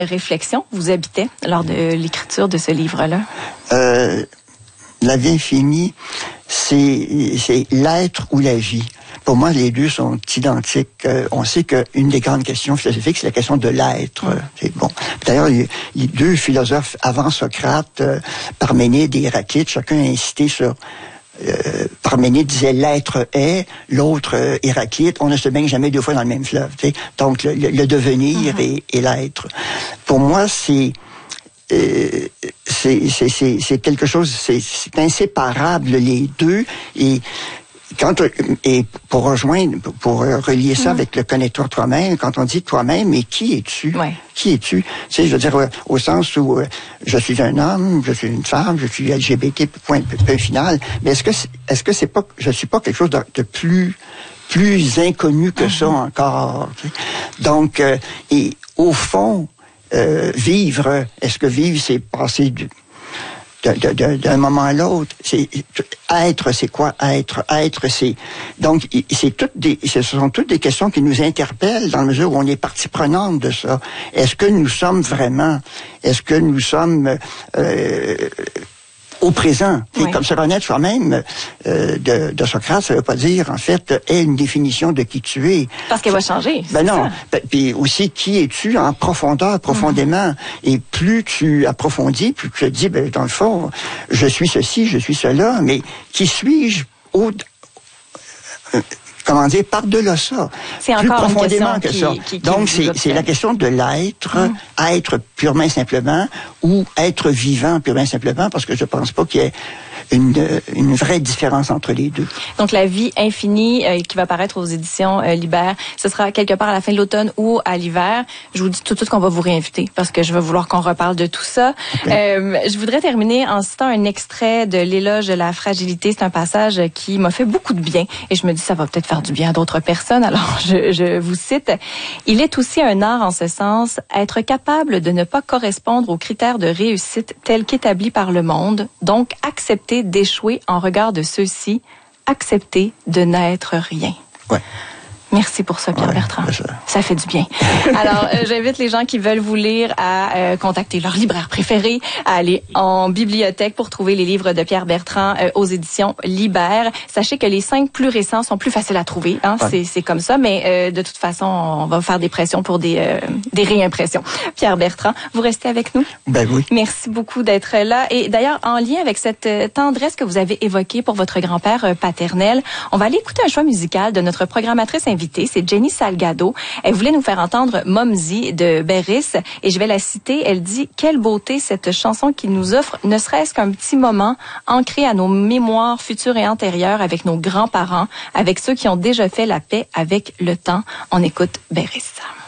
réflexion vous habitait lors de l'écriture de ce livre-là? La vie infinie, c'est l'être ou la vie. Pour moi, les deux sont identiques. On sait qu'une des grandes questions philosophiques, c'est la question de l'être. C'est bon. D'ailleurs, les deux philosophes avant Socrate, Parménide et Héraclite, chacun a insisté sur Parménide disait l'être est, l'autre Héraclite, on ne se baigne jamais deux fois dans le même fleuve. T'sais. Donc le devenir et l'être. Pour moi, c'est quelque chose, c'est inséparable les deux et pour relier ça avec le connaître toi-même, quand on dit toi-même, mais qui es-tu? Ouais. Qui es-tu? Tu sais, je veux dire, au sens où je suis un homme, je suis une femme, je suis LGBT, point final. Mais est-ce que c'est pas, je suis pas quelque chose de plus inconnu que ça encore? Tu sais? Donc, et au fond, vivre, est-ce que vivre, c'est passer d'un moment à l'autre? Être, c'est quoi être? Être, c'est... Donc, ce sont toutes des questions qui nous interpellent dans la mesure où on est partie prenante de ça. Est-ce que nous sommes vraiment... Est-ce que nous sommes... au présent. Oui. Comme se connaître soi-même de Socrate, ça veut pas dire, en fait, est une définition de qui tu es. Parce qu'elle va changer. Ben non. Puis aussi, qui es-tu en profondeur, profondément. Et plus tu approfondis, plus tu te dis, ben, dans le fond, je suis ceci, je suis cela, mais qui suis-je comment dire, par-delà ça. C'est plus encore profondément une question que ça. Donc, c'est la question de l'être, être purement et simplement, ou être vivant purement et simplement, parce que je pense pas qu'il y ait une vraie différence entre les deux. Donc, La vie infinie, qui va paraître aux éditions Libère, ce sera quelque part à la fin de l'automne ou à l'hiver. Je vous dis tout de suite qu'on va vous réinviter, parce que je vais vouloir qu'on reparle de tout ça. Okay. Je voudrais terminer en citant un extrait de l'Éloge de la fragilité. C'est un passage qui m'a fait beaucoup de bien, et je me dis, ça va peut-être faire du bien à d'autres personnes. Alors, je vous cite. « Il est aussi un art en ce sens, être capable de ne pas correspondre aux critères de réussite tels qu'établis par le monde, donc accepter d'échouer en regard de ceux-ci, accepter de n'être rien. » Ouais. Merci pour ça, Pierre Bertrand. Ça fait du bien. Alors, j'invite les gens qui veulent vous lire à contacter leur libraire préféré, à aller en bibliothèque pour trouver les livres de Pierre Bertrand aux éditions Libère. Sachez que les 5 plus récents sont plus faciles à trouver. Hein? Ouais. C'est comme ça, mais de toute façon, on va faire des pressions pour des réimpressions. Pierre Bertrand, vous restez avec nous? Ben oui. Merci beaucoup d'être là. Et d'ailleurs, en lien avec cette tendresse que vous avez évoquée pour votre grand-père paternel, on va aller écouter un choix musical de notre programmatrice invitée. C'est Jenny Salgado. Elle voulait nous faire entendre Momsy de Berris et je vais la citer. Elle dit « Quelle beauté cette chanson qui nous offre, ne serait-ce qu'un petit moment ancré à nos mémoires futures et antérieures avec nos grands-parents, avec ceux qui ont déjà fait la paix avec le temps. » On écoute Berris.